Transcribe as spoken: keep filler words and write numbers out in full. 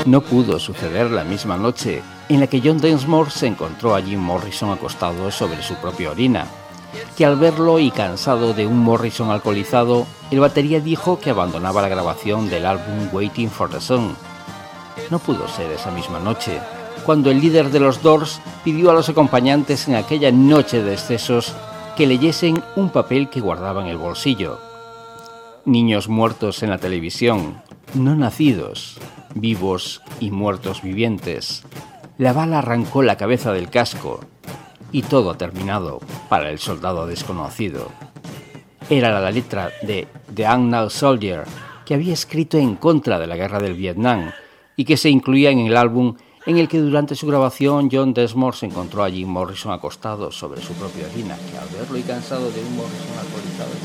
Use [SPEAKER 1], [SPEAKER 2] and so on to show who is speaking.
[SPEAKER 1] No pudo suceder la misma noche en la que John Densmore se encontró a Jim Morrison acostado sobre su propia orina, que al verlo y cansado de un Morrison alcoholizado, el batería dijo que abandonaba la grabación del álbum Waiting for the Sun. No pudo ser esa misma noche, cuando el líder de los Doors pidió a los acompañantes en aquella noche de excesos que leyesen un papel que guardaba en el bolsillo. Niños muertos en la televisión, no nacidos, vivos y muertos vivientes. La bala arrancó la cabeza del casco y todo ha terminado para el soldado desconocido. Era la letra de The Unknown Soldier que había escrito en contra de la guerra del Vietnam y que se incluía en el álbum en el que durante su grabación John Densmore se encontró a Jim Morrison acostado sobre su propia orina, que al verlo y cansado de un Morrison alcoholizado